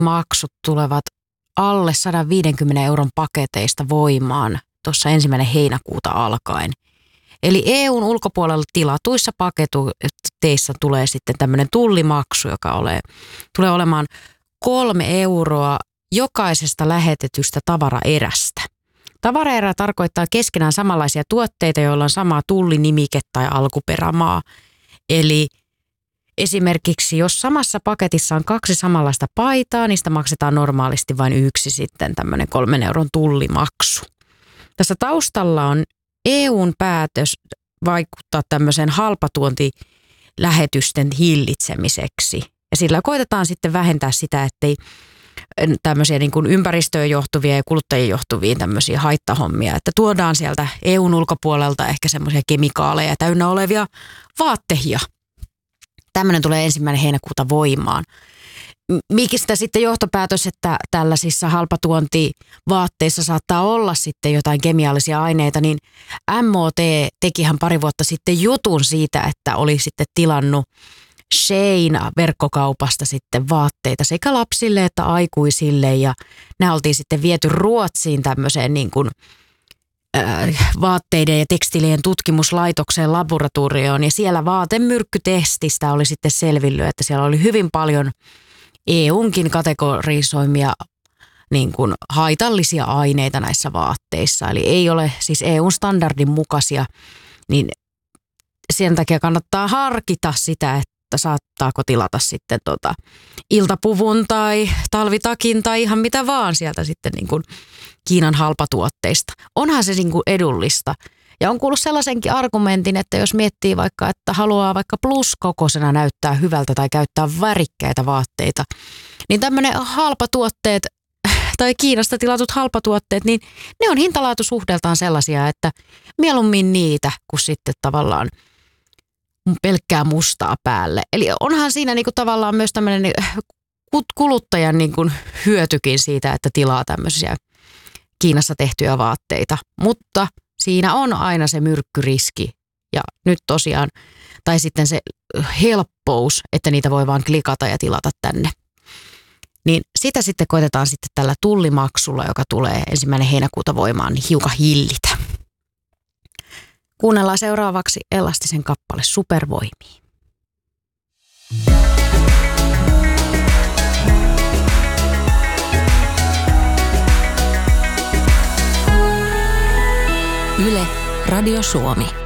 maksut tulevat alle 150 euron paketeista voimaan tuossa 1. heinäkuuta alkaen. Eli EUn ulkopuolella tilatuissa paketeissa tulee sitten tämmöinen tullimaksu, joka tulee olemaan 3 euroa jokaisesta lähetetystä tavaraerästä. Tavaraerä tarkoittaa keskenään samanlaisia tuotteita, joilla on sama tullinimike tai alkuperämaa. Eli esimerkiksi jos samassa paketissa on 2 samanlaista paitaa, niistä maksetaan normaalisti vain 1 sitten tämmöinen 3 euron tullimaksu. Tässä taustalla on EUn päätös vaikuttaa tämmöiseen halpatuontilähetysten hillitsemiseksi. Ja sillä koitetaan sitten vähentää sitä, ettei tämmöisiä niin kuin ympäristöön johtuvia ja kuluttajien johtuviin tämmöisiä haittahommia, että tuodaan sieltä EUn ulkopuolelta ehkä semmoisia kemikaaleja täynnä olevia vaatteita. Tämmöinen tulee 1. heinäkuuta voimaan. Mistä sitten johtopäätös, että tällaisissa halpatuontivaatteissa saattaa olla sitten jotain kemiallisia aineita, niin MOT tekihän pari vuotta sitten jutun siitä, että oli sitten tilannut Shein-verkkokaupasta sitten vaatteita sekä lapsille että aikuisille, ja nämä oltiin sitten viety Ruotsiin tämmöiseen niin kuin vaatteiden ja tekstiilien tutkimuslaitokseen laboratorioon, ja siellä vaatemyrkkytestistä oli sitten selvinnyt, että siellä oli hyvin paljon EUnkin kategorisoimia niin kuin haitallisia aineita näissä vaatteissa, eli ei ole siis EUn standardin mukaisia, niin sen takia kannattaa harkita sitä, että saattaako tilata sitten iltapuvun tai talvitakin tai ihan mitä vaan sieltä sitten niin kuin Kiinan halpatuotteista. Onhan se niin kuin edullista. Ja on kuullut sellaisenkin argumentin, että jos miettii vaikka, että haluaa vaikka pluskokoisena näyttää hyvältä tai käyttää värikkäitä vaatteita, niin tämmöinen halpatuotteet tai Kiinasta tilatut halpatuotteet, niin ne on hintalaatusuhdeltaan sellaisia, että mieluummin niitä kuin sitten tavallaan pelkkää mustaa päälle. Eli onhan siinä niinku tavallaan myös tämmöinen kuluttajan niinku hyötykin siitä, että tilaa tämmöisiä Kiinassa tehtyjä vaatteita. Mutta siinä on aina se myrkkyriski ja nyt tosiaan, tai sitten se helppous, että niitä voi vaan klikata ja tilata tänne. Niin sitä sitten koitetaan sitten tällä tullimaksulla, joka tulee 1. heinäkuuta voimaan, niin hiukan hillitä. Kuunnellaan seuraavaksi Elastisen kappale Supervoimia. Yle, Radio Suomi.